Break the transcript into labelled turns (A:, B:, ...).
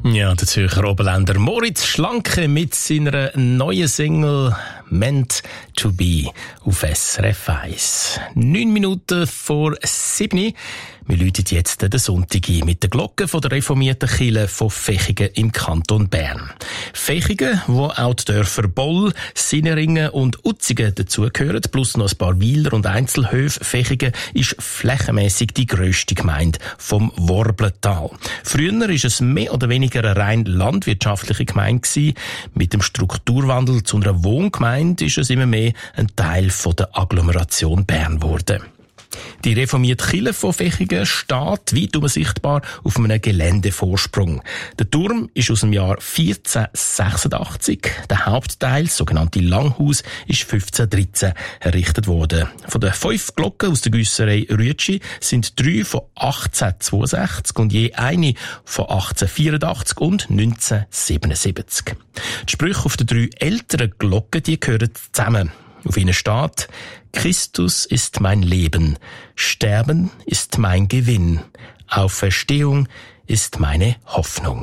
A: Ja, der Zürcher Oberländer Moritz Schlanke mit seiner neuen Single «Meant to be» auf SRF 1. 9 Minuten vor 7. Wir läuten jetzt den Sonntag ein mit der Glocke von der reformierten Kirche von Vechigen im Kanton Bern. Vechigen, wo auch die Dörfer Boll, Sinneringen und Utzigen dazugehören, plus noch ein paar Weiler und Einzelhöfe. Vechigen ist flächenmässig die grösste Gemeinde vom Worblental. Früher war es mehr oder weniger eine rein landwirtschaftliche Gemeinde gewesen. Mit dem Strukturwandel zu einer Wohngemeinde ist es immer mehr ein Teil von der Agglomeration Bern geworden. Die reformierte Kirche von Vechigen steht weit sichtbar auf einem Geländevorsprung. Der Turm ist aus dem Jahr 1486. Der Hauptteil, das sogenannte Langhaus, ist 1513 errichtet worden. Von den 5 Glocken aus der Güsserei Rütschi sind 3 von 1862 und je eine von 1884 und 1977. Die Sprüche auf den 3 älteren Glocken, die gehören zusammen. Auf ihnen steht: Christus ist mein Leben, Sterben ist mein Gewinn, Auferstehung ist meine Hoffnung.